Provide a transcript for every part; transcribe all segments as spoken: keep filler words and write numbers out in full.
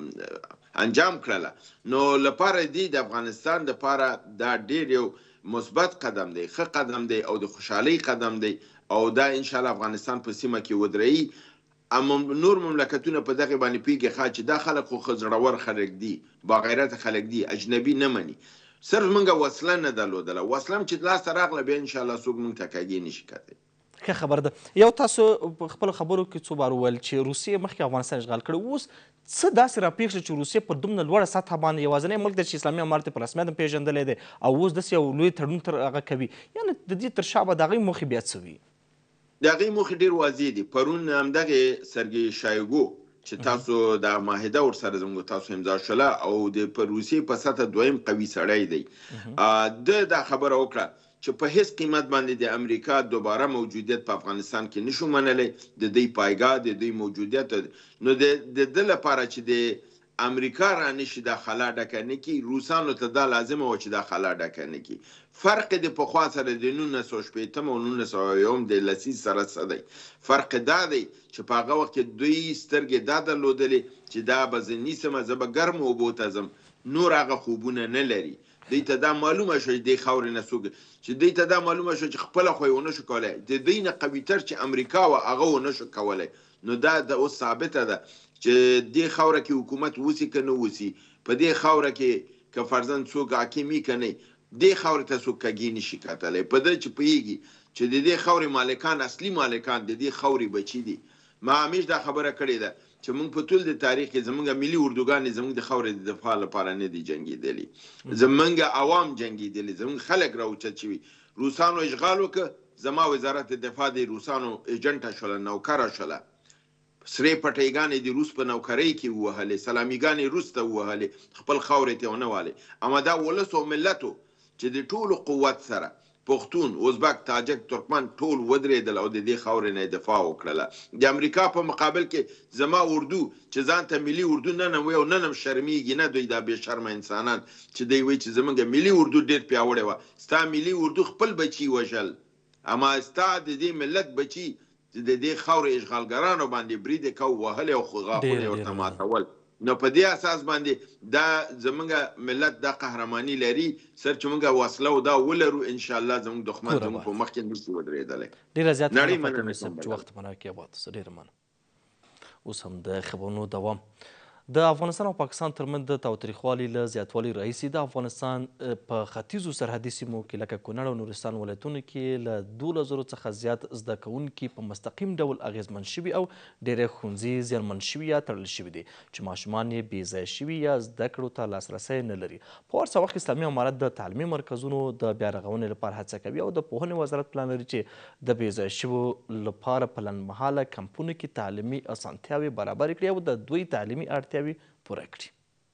انجام کړله. نو لپاره دی د افغانستان لپاره دا ډیر یو مثبت قدم دی، ښه قدم دی او د خوشحالۍ قدم دی او دا ان شاء الله افغانستان په سیمه کې ودرېږي. اما نور مملکتونه په دغه باندې پیږي خا چې دا خلک خو زړور خلک دي، با غیرت خلک دي، اجنبي نه مني. صرف منګه وسله نه درلودله، وسله چې لاس ته راغله بیا ان شاء الله څوک موږ ته کږي نشي کتلی. ښه خبر ده. یو تاسو په خپلو خبرو کې څو بار وویل چې روسیې مخکې افغانستان اشغال کړی، اوس څه داسې راپېښ شو چې روسیې په دومره لوړه سطحه باندې یوازینی ملک دی چې اسلامي امارت یې په رسمیت هم پېژندلی دی او اوس داسې یو لوی تړون تر هغه کوي، یعنې د دې تر شا به د هغوی موخې بیا څه وي؟ د هغوی موخې ډېر واضح دي. پرون همدغې سرګي شایګو چې تاسو د معاهده ورسره زموږ تاسو امضا شوله او د په روسیې په سطحه دویم قوي سړی دی، د دا خبره وکړه چې په هیڅ قیمت باندې د امریکا دوباره موجودیت په افغانستان کې نشو منلی، د دوی پایګاه د دوی موجودیت. نو د ده لپاره چې د امریکا را نشي دا خلا ډکه نه کړي، روسانو ته دا لازمه وه چې دا خلا ډکه نه کړي. فرق د پخوا سره د نولس سوه شپېتم او نولس سوه یو د لسیز سره څه دی؟ فرق دا دی چې په هغه وخت کې دوی سترګې دا درلودلې چې دا به زه نیسمه، زه به ګرمو اوبو ته ځم، نور هغه خوبونه نه لري. دوی ته دا معلومه شوه چې دې خاورې نه څوک چې دوی ته دا معلومه شوه چې خپله خو یې ونه شو کولی، د دوی نه قویتر چې امریکا وه هغه ونه شو کولی. نو دا د اوس ثابته ده چې دې خاوره کې حکومت وسي که نه وسي، په دې خاوره کې که فرضاً څوک حاکم وي که نه، دې خاورې ته څوک کږي نشي کتلی. په ده چې پوهېږي چې د دې خاورې مالکان، اصلي مالکان د دې خاورې بچي دي. ما همیش دا خبره کړې ده چې موږ په ټول د تاریخ کې زموږ ملي اردوګانې زموږ د خاورې د دفاع لپاره نه دي جنګېدلي، زموږ عوام جنګېدلي، زموږ خلک راوچت شوي. روسانو اشغال وکړه، زما وزارت دفاع د روسانو ایجنټه شوله، نوکره شوله، سرې پټیګانې د روس په نوکرۍ کې ووهلې، سلامیګانې روس ته ووهلې، خپل خاورې ته ونه والې. اما دا ولس او ملتو چې د ټولو قوت سره پښتون، ازبک، تاجک، ترکمن ټول ودرېدل او د دې خاورې نه دفاع وکړله. د امریکا په مقابل کې زما اردو چې ځان ته ملي اردو نن هم وایي او نن هم شرمېږي نه، دوی دا بې شرمه انسانان چې دوی وایي چې زموږ ملي اردو ډېر پیاوړې وه. ستا ملي اردو خپل بچي وژل، اما ستا د دې ملت بچي چې د دې خاورې اشغالګرانو باندې برید یې کو، وهل او غاښونه یې ورته ماتول. نو په دې اساس باندې دا زمونږ ملت دا قهرماني لري، سر چې مونږ وسله او دا ولرو ان شاء الله زمونږ دښمن زمونږ په مخ کې نشي ودرېدلی. ډېره زیاته مننه چې وخت مو راکړی اباد اوسه، ډېره مننه. اوس هم د خبرونو دوام. د افغانستان او پاکستان ترمنځ د تاوتریخوالي له زیاتوالي راهیسې د افغانستان په ختیځو سرحدي سیمو کې لکه کونړ او نورستان ولایتونو کې له دولس زرو څخه زیات زده کوونکي په مستقیم ډول اغېزمن شوي او ډېری ښوونځي زیانمن شوي یا تړل شوي دي چې ماشومان یې بې ځایه شوي یا زده کړو ته لاسرسی نه لري. په ورته وخت کې اسلامي امارت د تعلیمي مرکزونو د بیا رغونې لپاره هڅه کوي او د پوهنې وزارت پلان لري چې د بې ځایه شویو لپاره په لنډمهاله کمپونو کې تعلیمي اسانتیاوې برابرې کړي او د دوی تعلیمي اړتیاوې پوره کړي.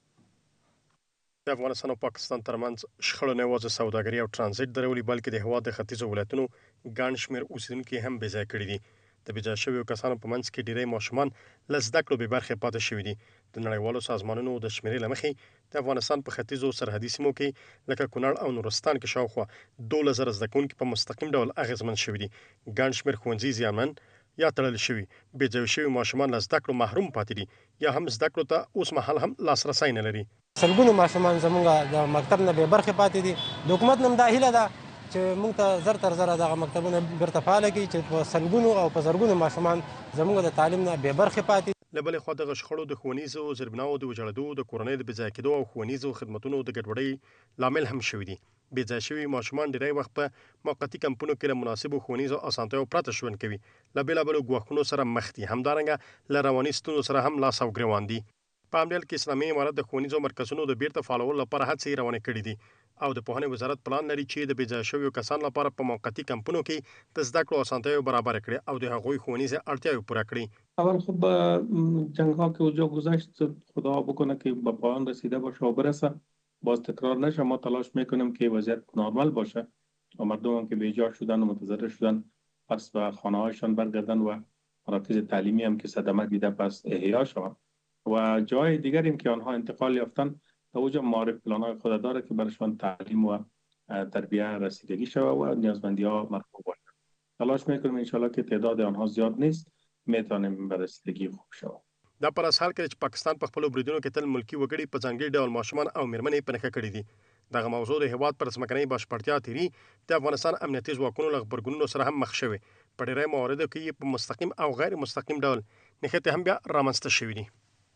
د افغانستان او پاکستان ترمنځ شخړو نه یوازې سوداګري او ترانزیت درولي بلکې د هېواد د ختیځو ولایتونو ګڼ شمېر اوسېدونکي هم بې ځایه کړي دي. د بې ځایه شویو کسانو په منځ کې ډېری ماشومان له زده کړو بې برخې پاتې شوي دي. د نړیوالو سازمانونو د شمېرې له مخې د افغانستان په ختیځو سرحدي سیمو کې لکه کونړ او نورستان کې شاوخوا دولس زره زده کوونکي په مستقیم ډول اغېزمن شوي دي. ګڼ شمېر ښوونځي زیانمن یا تړل شوي، بې ځایه شوي ماشومان له زده کړو محروم پاتې دي یا هم زده کړو ته اوس مهال هم لاسرسی نه لري. سلګونو ماشومان زموږ د مکتب نه بې برخې پاتې دي. د حکومت نه هم دا هیله ده چې موږ ته زر تر زره دغه مکتبونه بیرته فعاله کړي چې په سلګونو او په زرګونو ماشومان زموږ د تعلیم نه بې برخې پاتې. له بلې خوا دغه شخړو د ښوونیزو زیربناو د ویجاړېدو، د کورنۍ د بې ځایه کېدو او ښوونیزو خدمتونو د ګډوډۍ لامل هم شوي دي. بې ځایه شوي ماشومان ډېری وخت په موقتي کمپونو کې له مناسبو ښوونیزو اسانتیاوو پرته ژوند کوي، له بېلابېلو ګواښونو سره مخ دي، همدارنګه له رواني ستونزو سره هم لاس او ګرېوان دي. په همدې حال کې اسلامي امارت د ښوونیزو مرکزونو د بیرته فعالولو لپاره هڅې روانې کړي دي او د پوهنې وزارت پلان لري چې د بې ځایه شویو کسانو لپاره په موقتي کمپونو کې د زده کړو اسانتیاوې برابر کړي او د هغوی ښوونیزې اړتیاوې پوره کړي. اول خب جنگ ها که اونجا گذشت خدا بکنه که به پایان رسیده باشه و برسه، باز تکرار نشه. ما تلاش میکنیم که وضعیت نرمال باشه و مردم هم که بیجا شدن و متضرر شدن پس به خانه هایشان برگردن و مراکز تعلیمی هم که صدمه دیده پس احیا شوند و جای دیگریم که آنها انتقال یافتن تا اوجا معارف پلان‌های خود داره که برشان تعلیم و تربیه رسیدگی شود و نیازمندی ها مرفوع باشد. تلاش میکنیم انشالله که تعداد آنها زیاد نیست، میتونیم به رسیدگی خوب شود. دا پر اساس کې چې پاکستان په خپل بریدونو کې تل ملکی وګړي په ځانګړي ډول ماشومان او میرمنې په نښه کړي دي. دغه موضوع د هیواد پر ځمکنۍ بشپړتیا تیري د افغانستان امنیتي ځواکونو له غبرګونونو سره هم مخ شوي. په ډېری مواردو کې یې په مستقیم او غیر مستقیم ډول نښتې هم بیا رامنځته شوي دي.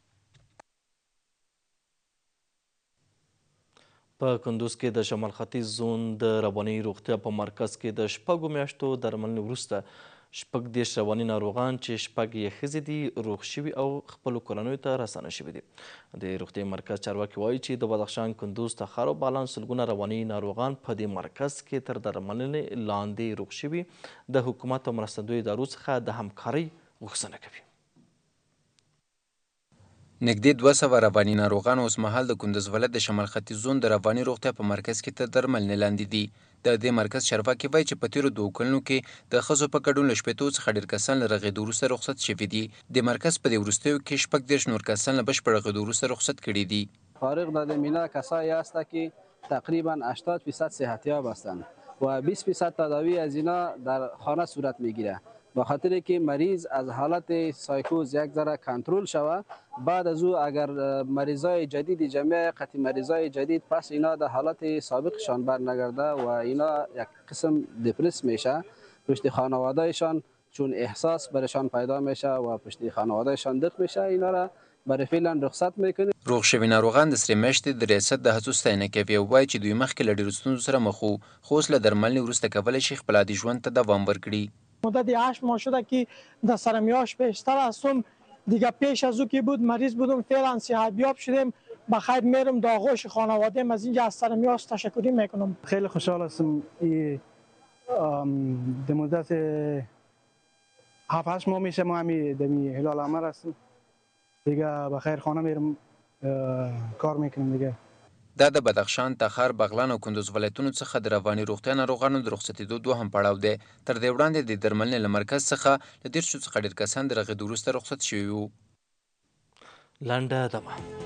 په کندوز کې د شمال ختیځ زون د رواني روغتیا په مرکز کې د شپږو میاشتو درملنې وروسته شپږ دېرش رواني ناروغان چې شپږ یې ښځې دي روغ شوي او خپلو کورنیو ته راستانه شوي دي. د روغتیايي مرکز چارواکي وایي چې د بدخشان، کندوز، تخار او بالان سلګونه رواني ناروغان په دې مرکز کې تر درملنې لاندې روغ شوي د حکومت او مرستندویو ادارو څخه د همکارۍ غوښتنه کوي. نږدې دوه سوه رواني ناروغان اوس مهال د کندوز ولایت د شمال ختیځ زون د رواني روغتیا په مرکز کې تر درملنې لاندې دي. د دې مرکز چارواکي وایي چې په تېرو دوو کلونو کې د ښځو په ګډون له شپېتو څخه ډېر کسان له رغېدو وروسته رخصت شوي دي. د مرکز په دې وروستیو کې شپږ دېرش نور کسان له بشپړ رغېدو وروسته رخصت کړي دي. فارغ داده مینا کسایی هست که تقریبا هشتاد فیصد صحتیاب هستند و بیست فیصد تداوی از اینا در خانه صورت میگیره. به خاطر که مریض از حالت سایکوز یک ذره کنترل شوه، بعد از او اگر مریضای جدید جمعی قطعی مریضای جدید پس اینا در حالت سابقشان بر نگرده و اینا یک قسم دپرس میشه. پشت خانوادهشان چون احساس برشان پیدا میشه و پشت خانوادهشان دق میشه، اینا را برای فعلا رخصت میکنه. روغ شوي ناروغان د سرې میاشتې د ریاست د هڅو ستاینه کوي او وایي چې دوی مخکې له ډېرو ستونزو سره مخ وو، خو اوس له درملنې وروسته کولی شي خپل عادي ژوند ته دوام ورکړي. مدت هشت ماه شده که در سرمیاش بیشتر هستم، دیگه پیش از او که بود مریض بودم، فعلا صحتیاب شدیم، بخیر میرم د آغوش خانواده‌ام. از اینجا از سرمیاش تشکری میکنم. خیلی خوشحال هستم. در مدت هفت هشت ماه میشه ما همی دمی هلال احمر هستیم، دیگه بخیر خانه میرم کار میکنم دیگه. دا د بدخشان، تخار، بغلان او کندوز ولایتونو څخه د رواني روغتیا ناروغانو د رخصتېدو دوهم پړاو دی. تر دې وړاندې د درملنې له مرکز څخه له دېرشو څخه ډېر کسان د رغېدو وروسته رخصت شوي وو. لنډه دمه